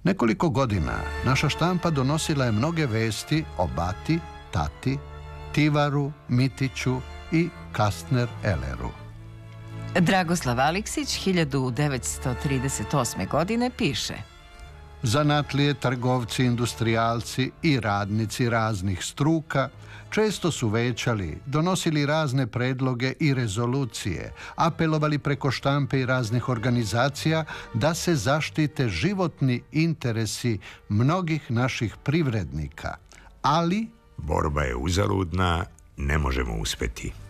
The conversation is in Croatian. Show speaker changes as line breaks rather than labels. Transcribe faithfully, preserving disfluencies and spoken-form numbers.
Nekoliko godina naša štampa donosila je mnoge vesti o Bati, Tati, Tivaru, Mitiću i Kastner-Elleru.
Dragoslav Aleksić hiljadu devetsto trideset osme. godine piše:
Zanatlije, trgovci, industrijalci i radnici raznih struka često su većali, donosili razne predloge i rezolucije, apelovali preko štampe i raznih organizacija da se zaštite životni interesi mnogih naših privrednika, ali
borba je uzaludna, ne možemo uspeti.